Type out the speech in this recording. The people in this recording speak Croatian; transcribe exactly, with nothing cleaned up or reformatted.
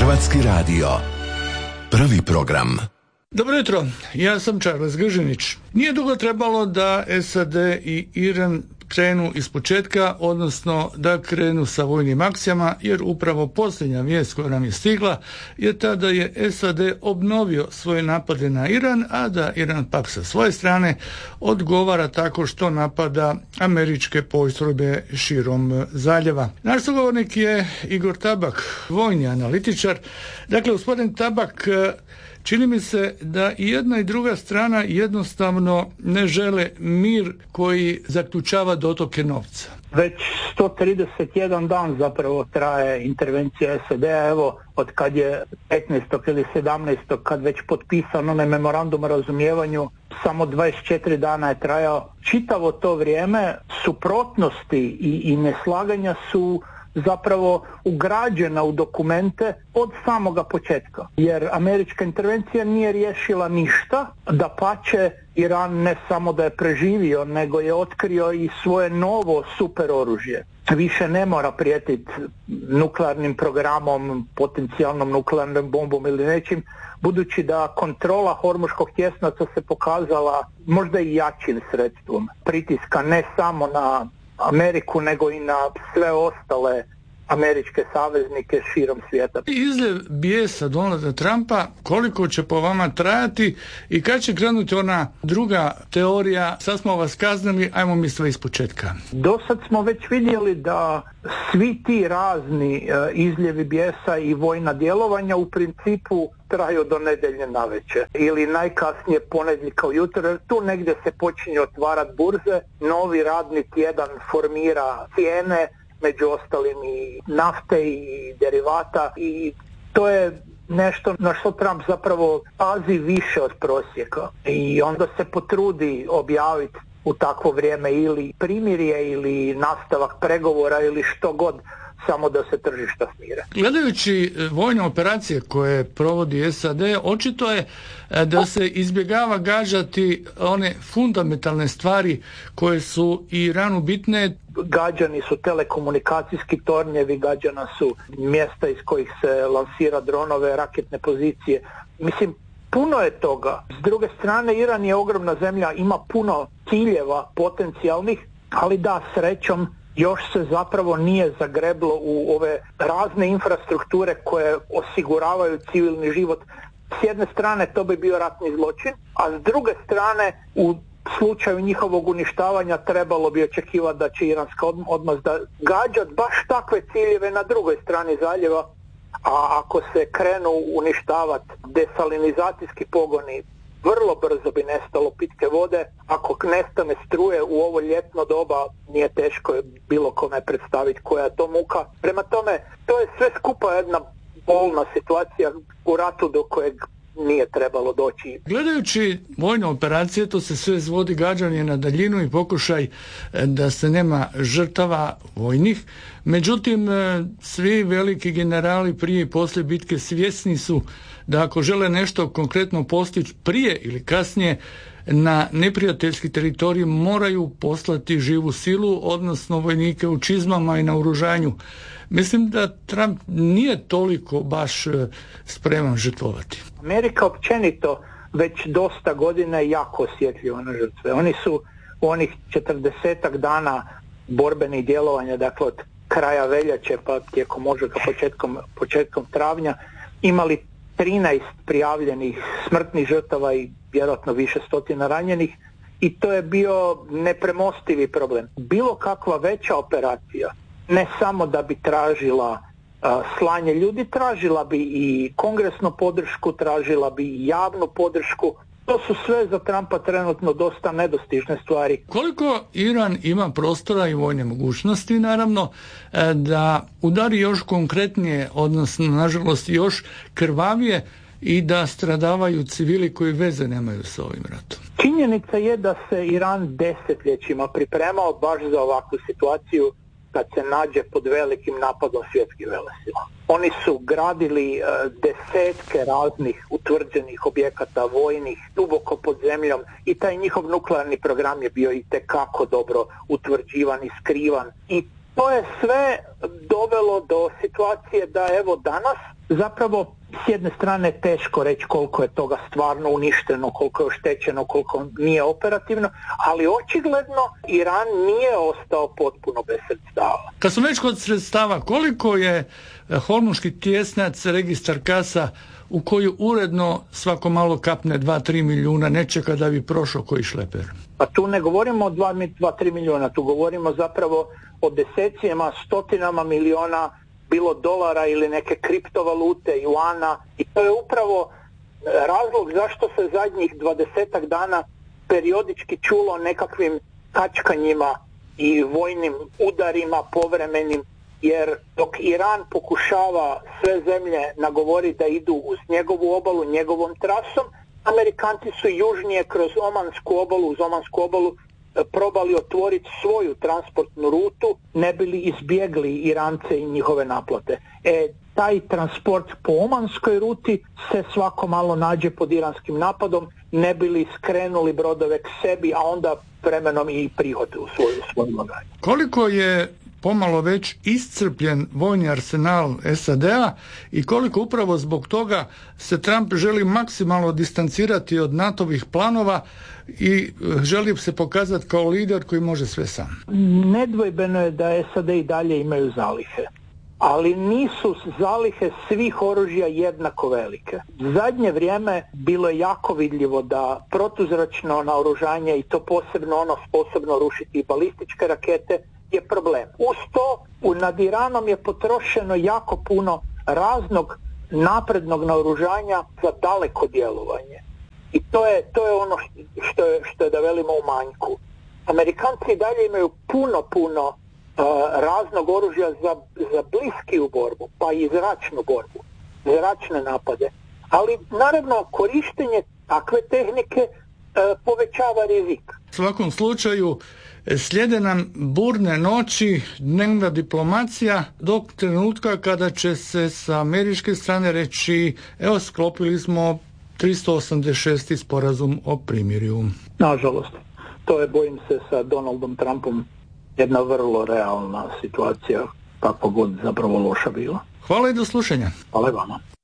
Hrvatski radio. Prvi program. Dobro jutro, ja sam Charles Gržinić. Nije dugo trebalo da S A D i Iran krenu iz početka, odnosno da krenu sa vojnim akcijama, jer upravo posljednja vijest koja nam je stigla je ta da je S A D obnovio svoje napade na Iran, a da Iran pak sa svoje strane odgovara tako što napada američke postrojbe širom zaljeva. Naš sugovornik je Igor Tabak, vojni analitičar. Dakle, gospodin Tabak, čini mi se da i jedna i druga strana jednostavno ne žele mir koji zaključava dotoke novca. Već sto trideset jedan dan zapravo traje intervencija S A D-a, evo od kad je petnaestog ili sedamnaestog kad već potpisan onaj memorandum o razumijevanju, samo dvadeset četiri dana je trajao. Čitavo to vrijeme suprotnosti i, i neslaganja su zapravo ugrađena u dokumente od samoga početka. Jer američka intervencija nije riješila ništa, dapače Iran ne samo da je preživio, nego je otkrio i svoje novo super oružje. Više ne mora prijetiti nuklearnim programom, potencijalnom nuklearnom bombom ili nečim, budući da kontrola Hormuškog tjesnaca se pokazala možda i jačim sredstvom pritiska ne samo na Ameriku, nego i na sve ostale američke saveznike širom svijeta. Izljev bijesa Donalda Trumpa, koliko će po vama trajati i kad će krenuti ona druga teorija, sad smo vas kaznili, ajmo mi sve ispočetka? Do sad smo već vidjeli da svi ti razni uh, izljevi bijesa i vojna djelovanja u principu traju do nedjelje navečer ili najkasnije ponedjeljka ujutro. Tu negdje se počinje otvarati burze, novi radni tjedan formira cijene, među ostalim i nafte i derivata, i to je nešto na što Trump zapravo pazi više od prosjeka i onda se potrudi objaviti u takvo vrijeme ili primirje ili nastavak pregovora ili što god, samo da se tržišta smire. Gledajući vojne operacije koje provodi S A D, očito je da se izbjegava gađati one fundamentalne stvari koje su Iranu bitne. Gađani su telekomunikacijski tornjevi, gađana su mjesta iz kojih se lansira dronove, raketne pozicije. Mislim, puno je toga. S druge strane, Iran je ogromna zemlja, ima puno ciljeva potencijalnih, ali da, srećom, još se zapravo nije zagreblo u ove razne infrastrukture koje osiguravaju civilni život. S jedne strane to bi bio ratni zločin, a s druge strane u slučaju njihovog uništavanja trebalo bi očekivati da će iranska odmazda gađati baš takve ciljeve na drugoj strani zaljeva, a ako se krenu uništavati desalinizacijski pogoni, vrlo brzo bi nestalo pitke vode. Ako nestane struje u ovo ljetno doba, nije teško bilo kome predstaviti koja je to muka. Prema tome, to je sve skupa jedna bolna situacija u ratu do kojeg nije trebalo doći. Gledajući vojne operacije, to se sve zvodi gađanje na daljinu i pokušaj da se nema žrtava vojnih. Međutim, svi veliki generali prije i poslije bitke svjesni su da ako žele nešto konkretno postići prije ili kasnije na neprijateljski teritorij, moraju poslati živu silu, odnosno vojnike u čizmama i na oružanju. Mislim da Trump nije toliko baš spreman žrtvovati. Amerika općenito već dosta godina je jako osjetljiva na žrtve. Oni su u onih četrdesetak dana borbenih djelovanja, dakle od kraja veljače pa tijekom ožujka, početkom, početkom travnja, imali trinaest prijavljenih smrtnih žrtava i vjerojatno više stotina ranjenih, i to je bio nepremostivi problem. Bilo kakva veća operacija, ne samo da bi tražila uh, slanje ljudi, tražila bi i kongresnu podršku, tražila bi i javnu podršku. To su sve za Trumpa trenutno dosta nedostižne stvari. Koliko Iran ima prostora i vojne mogućnosti, naravno, da udari još konkretnije, odnosno, nažalost, još krvavije i da stradavaju civili koji veze nemaju sa ovim ratom? Činjenica je da se Iran desetljećima pripremao baš za ovakvu situaciju kad se nađe pod velikim napadom svjetskih velesila. Oni su gradili uh, desetke raznih utvrđenih objekata vojnih duboko pod zemljom i taj njihov nuklearni program je bio itekako dobro utvrđivan i skrivan. I to je sve do dovelo do situacije da evo danas zapravo s jedne strane teško reći koliko je toga stvarno uništeno, koliko je oštećeno, koliko nije operativno, ali očigledno Iran nije ostao potpuno bez sredstava. Kad smo već kod sredstava, koliko je Hormuški tjesnac registar kasa u koju uredno svako malo kapne dva do tri milijuna nečega da bi prošao koji šleper? Pa tu ne govorimo o dva do tri milijuna, tu govorimo zapravo o desecima, stotinama miliona bilo dolara ili neke kriptovalute, juana, i to je upravo razlog zašto se zadnjih dvadesetak dana periodički čulo nekakvim kačkanjima i vojnim udarima povremenim, jer dok Iran pokušava sve zemlje nagovoriti da idu uz njegovu obalu, njegovom trasom, Amerikanci su južnije kroz Omansku obalu, uz Omansku obalu probali otvoriti svoju transportnu rutu, ne bili izbjegli Irance i njihove naplate. E, taj transport po Omanskoj ruti se svako malo nađe pod iranskim napadom, ne bili skrenuli brodove k sebi, a onda vremenom i prihod u svoju, svoju blagajnu. Koliko je pomalo već iscrpljen vojni arsenal S A D-a i koliko upravo zbog toga se Trump želi maksimalno distancirati od NATO-vih planova i želi se pokazati kao lider koji može sve sam? Nedvojbeno je da S A D i dalje imaju zalihe, ali nisu zalihe svih oružja jednako velike. Zadnje vrijeme bilo je jako vidljivo da protuzračno naoružanje, i to posebno ono sposobno rušiti balističke rakete, je problem. Uz to nad Iranom je potrošeno jako puno raznog naprednog naoružanja za daleko djelovanje. I to je, to je ono što je, što je da velimo u manjku. Amerikanci dalje imaju puno, puno uh, raznog oružja za, za bliskiju borbu, pa i zračnu borbu, zračne napade. Ali naravno korištenje takve tehnike uh, povećava rizik. U svakom slučaju slijede nam burne noći, dnevna diplomacija, do trenutka kada će se sa američke strane reći evo sklopili smo tristo osamdeset šesti sporazum o primirju. Nažalost, to je, bojim se, sa Donaldom Trumpom jedna vrlo realna situacija, kako god zapravo loša bila. Hvala i do slušanja. Hvala vama.